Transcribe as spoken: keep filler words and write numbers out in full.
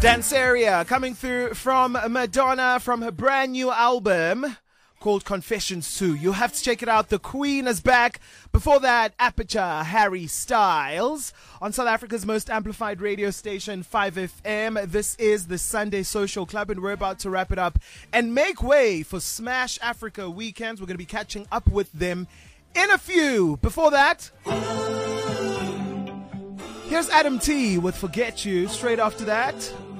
Danceria coming through from Madonna from her brand new album called Confessions two. You have to check it out. The Queen is back. Before that, Aperture, Harry Styles on South Africa's most amplified radio station, five F M. This is the Sunday Social Club, and we're about to wrap it up and make way for Smash Africa weekends. We're going to be catching up with them in a few. Before that, here's Adam T with Forget You. Straight after that,